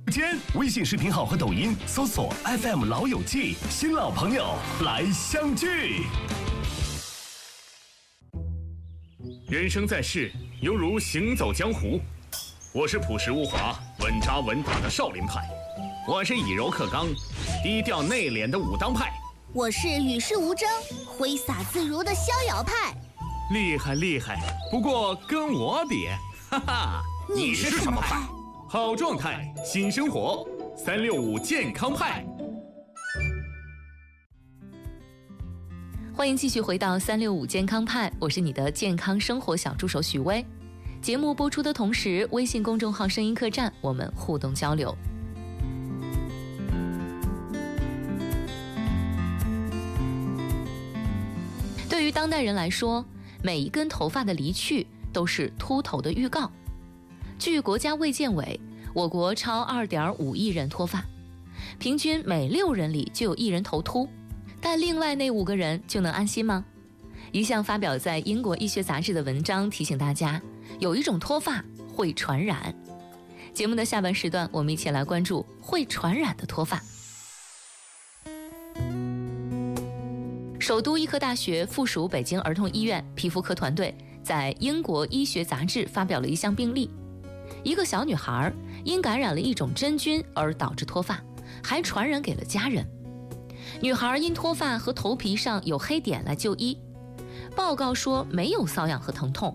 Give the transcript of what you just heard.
微信视频号和抖音搜索 FM 老友记，新老朋友来相聚。 人生在世，犹如行走江湖。我是朴实无华、稳扎稳打的少林派，我是以柔克刚、低调内敛的武当派， 我是与世无争、挥洒自如的逍遥派。 厉害厉害，不过跟我比，哈哈， 你是什么派？ 好状态，新生活，365健康派。 欢迎继续回到365健康派，我是你的健康生活小助手许巍。节目播出的同时，微信公众号声音客栈我们互动交流。对于当代人来说，每一根头发的离去都是秃头的预告。据国家卫健委，我国超2.5亿人脱发，平均每6人里就有1人头秃，但另外那5个人就能安心吗？一项发表在英国医学杂志的文章提醒大家，有一种脱发会传染。节目的下半时段，我们一起来关注会传染的脱发。首都医科大学附属北京儿童医院皮肤科团队在英国医学杂志发表了一项病例，一个小女孩因感染了一种真菌而导致脱发，还传染给了家人。女孩因脱发和头皮上有黑点来就医，报告说没有瘙痒和疼痛，